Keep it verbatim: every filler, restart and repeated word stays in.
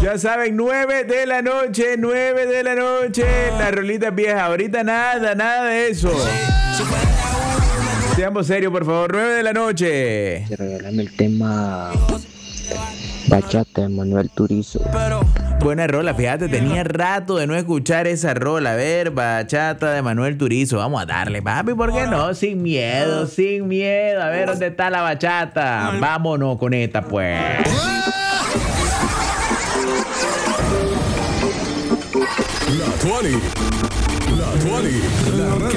Ya saben, nueve de la noche, nueve de la noche. La rolita vieja. Ahorita nada, nada de eso. Seamos serios, por favor. nueve de la noche. Regálame el tema Bachata de Manuel Turizo. Buena rola, fíjate, tenía rato de no escuchar esa rola. A ver, Bachata de Manuel Turizo. Vamos a darle, papi, ¿por qué no? Sin miedo, sin miedo. A ver, ¿dónde está la bachata? Vámonos con esta, pues. La veinte. La veinte. La